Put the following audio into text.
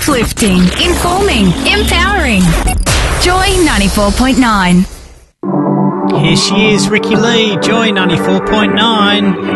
Uplifting, informing, empowering. Joy 94.9. Here she is, Ricky Lee, Joy 94.9.